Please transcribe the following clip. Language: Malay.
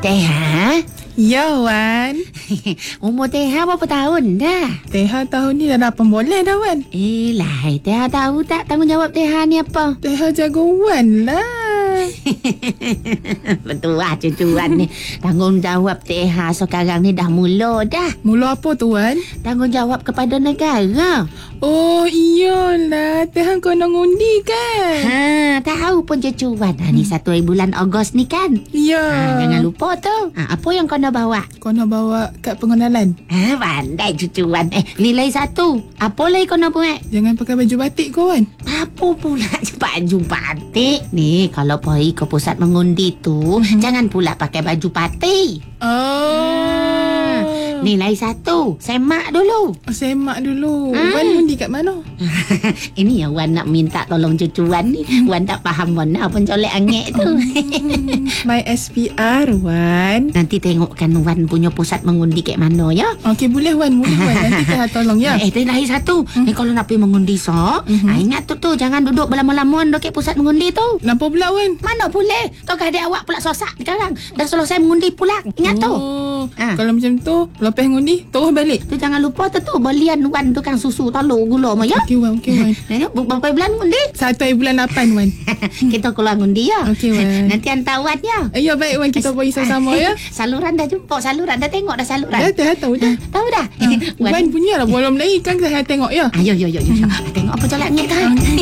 Teha? Ya, Wan. Umur Teha berapa tahun dah? Teha tahun ni dah 8 bulan dah, Wan. Lah, Teha tahu tak tanggungjawab Teha ni apa? Teha jaga Wan lah. Betul lah cucuan ni. Tanggungjawab Teha sekarang ni dah mula dah. Mula apa tu, Wan? Tanggungjawab kepada negara. Oh, iyalah. Teha kena ngundi kan? Tahu pun cucuan. Ni 1 bulan Ogos ni kan? Ya. Jangan lupa tu. Apa yang kena bawa? Kena bawa kad pengenalan. Pandai cucuan. Nilai 1. Apa lagi kena buat? Jangan pakai baju batik kau, Wan. Apa pula baju batik? Ni kalau pergi ke pusat mengundi tu, jangan pula pakai baju batik. Nilai 1. Semak dulu. Semak dulu. Wan undi kat mana? Ini yang Wan nak minta tolong cucuan ni. Wan tak faham mana pencolek angin tu. My SPR, Wan. Nanti tengokkan Wan punya pusat mengundi kat mana ya. Okey, boleh Wan. Nanti Teha tolong ya. Nilai 1. Ni kalau nak pergi mengundi ingat tu jangan duduk berlama-lama dekat pusat mengundi tu. Kenapa pula, Wan? Mana boleh. Tok adik awak pula sosak sekarang. Dah selesai mengundi pulang. Ingat tu. Kalau macam tu, lepas ngundi, terus balik. Tu jangan lupa tu belian Wan tukang susu telur gula mah ya. Okey, Wan. Berapa bulan ngundi? 1 bulan 8, Wan. Kita keluar ngundi ya. Okey, Wan. Nanti hantar Wan ya. Ya, baik, Wan. Kita pergi sama-sama ya. Saluran dah jumpa. Saluran dah tengok dah saluran. Dah tahu dah. Tahu dah. Wan punya lah. Belum lagi kan saya tengok ya. Yo. Tengok apa jalan angin tu.